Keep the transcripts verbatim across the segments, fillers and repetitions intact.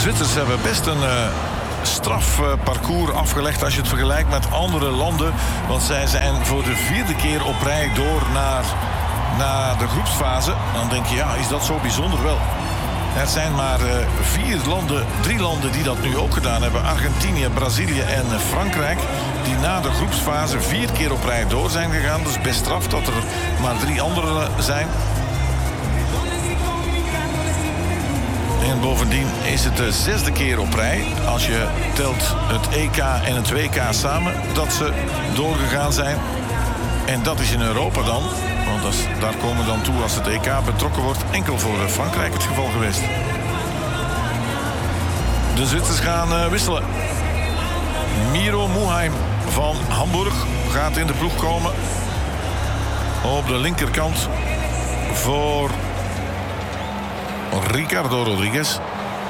Zwitsers hebben best een uh, straf uh, parcours afgelegd als je het vergelijkt met andere landen. Want zij zijn voor de vierde keer op rij door naar, naar de groepsfase. Dan denk je, ja, is dat zo bijzonder? Wel, er zijn maar uh, vier landen, drie landen die dat nu ook gedaan hebben. Argentinië, Brazilië en uh, Frankrijk. Die na de groepsfase vier keer op rij door zijn gegaan. Dus best straf dat er maar drie andere zijn. En bovendien is het de zesde keer op rij, als je telt het E K en het W K samen, dat ze doorgegaan zijn. En dat is in Europa dan. Want als, daar komen dan toe als het E K betrokken wordt. Enkel voor Frankrijk het geval geweest. De Zwitsers gaan uh, wisselen. Miro Muheim van Hamburg gaat in de ploeg komen. Op de linkerkant voor Ricardo Rodriguez.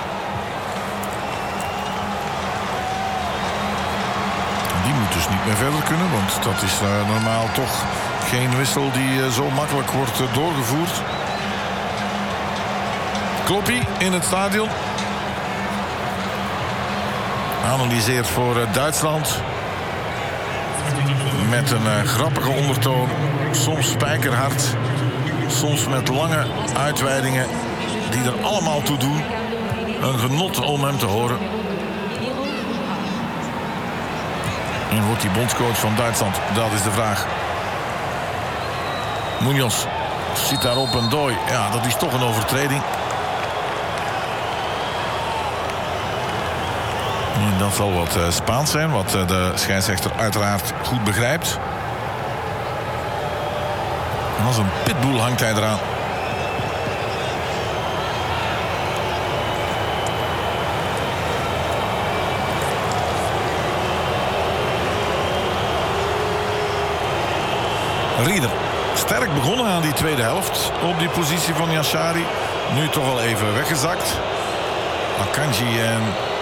Die moet dus niet meer verder kunnen, want dat is uh, normaal toch geen wissel die uh, zo makkelijk wordt uh, doorgevoerd. Kloppie in het stadion. Analyseert voor uh, Duitsland. Met een uh, grappige ondertoon. Soms spijkerhard. Soms met lange uitweidingen die er allemaal toe doen. Een genot om hem te horen. En wordt hij bondscoach van Duitsland? Dat is de vraag. Munoz ziet daarop een dooi. Ja, dat is toch een overtreding. En dat zal wat uh, Spaans zijn, wat uh, de scheidsrechter uiteraard goed begrijpt. En als een pitbull hangt hij eraan. Rieder, sterk begonnen aan die tweede helft op die positie van Yashari. Nu toch al even weggezakt. Akanji en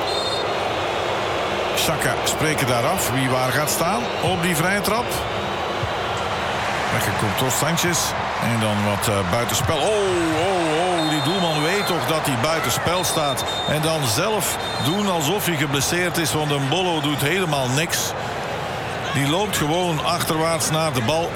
Xhaka spreken daar af wie waar gaat staan op die vrije trap. Weggekopt door Sanchez. En dan wat uh, buitenspel. Oh, oh, oh, die doelman weet toch dat hij buitenspel staat. En dan zelf doen alsof hij geblesseerd is, want Embolo doet helemaal niks. Die loopt gewoon achterwaarts naar de bal.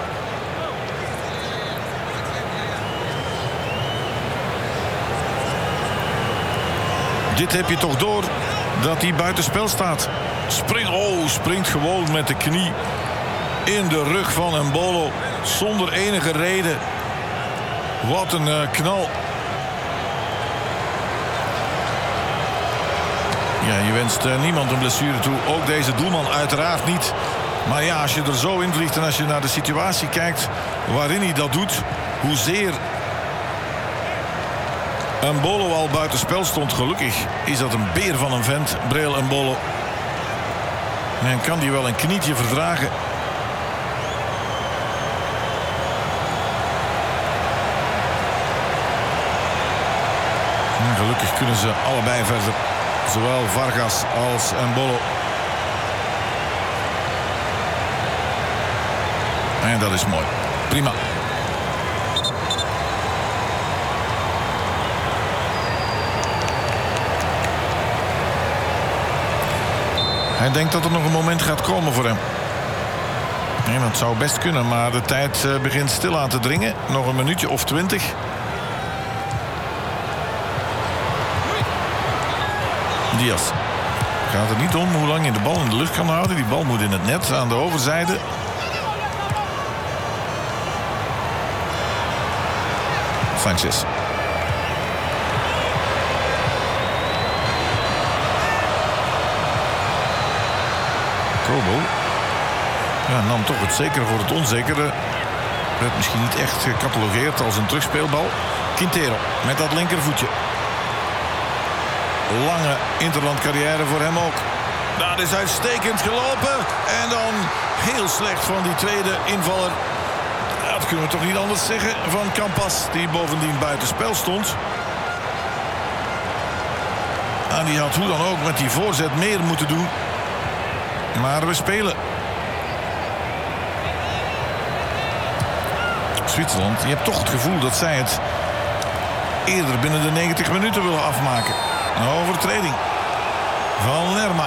Dit heb je toch door dat hij buitenspel staat. Spring, oh, springt gewoon met de knie in de rug van Embolo. Zonder enige reden. Wat een uh, knal. Ja, je wenst uh, niemand een blessure toe. Ook deze doelman uiteraard niet. Maar ja, als je er zo in vliegt en als je naar de situatie kijkt waarin hij dat doet, hoezeer Embolo al buitenspel stond. Gelukkig is dat een beer van een vent, Breel Embolo. En kan die wel een knietje verdragen. En gelukkig kunnen ze allebei verder. Zowel Vargas als Embolo. En dat is mooi. Prima. Hij denkt dat er nog een moment gaat komen voor hem. En dat zou best kunnen, maar de tijd uh, begint stilaan te dringen. Nog een minuutje of twintig. Diaz. Gaat het niet om hoe lang je de bal in de lucht kan houden. Die bal moet in het net aan de overzijde. Sanchez. Kobo. Ja, nam toch het zekere voor het onzekere. Werd misschien niet echt gecatalogeerd als een terugspeelbal. Quintero met dat linkervoetje. Lange interlandcarrière voor hem ook. Dat is uitstekend gelopen. En dan heel slecht van die tweede invaller. Dat kunnen we toch niet anders zeggen van Campas, die bovendien buitenspel stond. En die had hoe dan ook met die voorzet meer moeten doen. Maar we spelen. Zwitserland, je hebt toch het gevoel dat zij het eerder binnen de negentig minuten willen afmaken. Een overtreding van Lerma.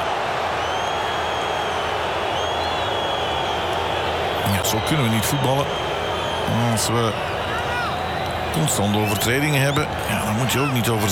Ja, zo kunnen we niet voetballen. Als we constant overtredingen hebben, ja, dan moet je ook niet over